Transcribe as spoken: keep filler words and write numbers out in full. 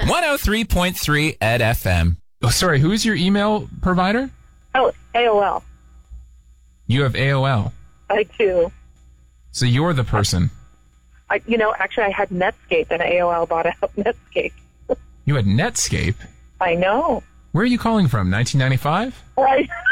one oh three point three Ed F M. Oh, sorry, who is your email provider? Oh, A O L. You have A O L. I do. So you're the person. I, you know, actually, I had Netscape, and A O L bought out Netscape. You had Netscape? I know. Where are you calling from, nineteen ninety-five? Right.